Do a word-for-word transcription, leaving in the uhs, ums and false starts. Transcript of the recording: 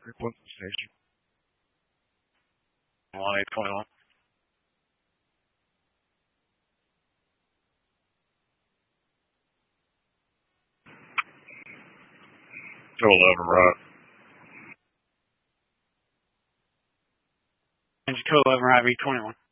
Request station. one eight twenty-one. Two eleven, right. two eleven, right, V twenty-one.